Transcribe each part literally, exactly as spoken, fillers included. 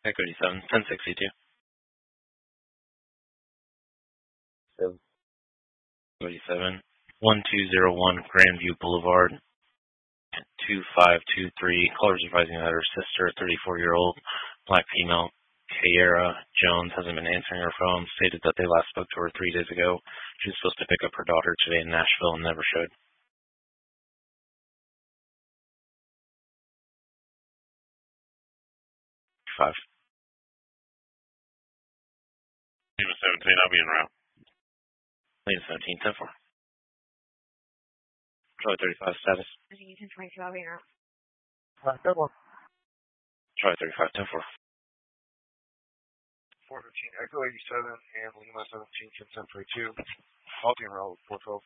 Equity seven, ten sixty-two. Seven. Equity seven, one two zero one Grandview Boulevard, two five two three. Callers advising that her sister, thirty-four-year-old black female, Kiera Jones, hasn't been answering her phone, stated that they last spoke to her three days ago. She was supposed to pick up her daughter today in Nashville and never showed. Five. Lima seventeen, I'll be en route. Lima seventeen, ten four. Charlie thirty-five, status. ten twenty-two, I'll be en route. Uh, ten four. Charlie thirty-five, ten four. four fifteen, Echo eighty-seven, and Lima seventeen, ten twenty-two. I'll be en route with four twelve.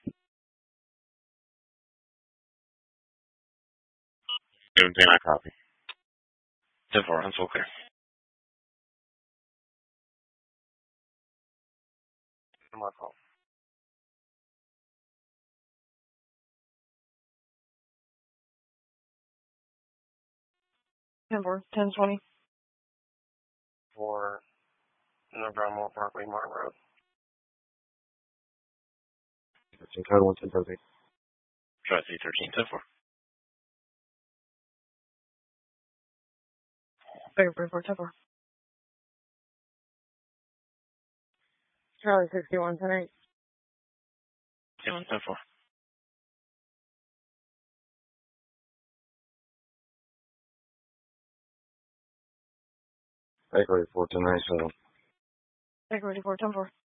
seventeen, I copy. ten four, I'm still clear. My call. ten four, ten twenty. For November Parkway, Martin Road. Code one ten thirty. Charlie three thirteen, ten four. Baker four, ten four. Charlie sixty-one, ten eight. ten four. Echo eighty-four, ten ninety-seven. Baker eighty-four, ten four.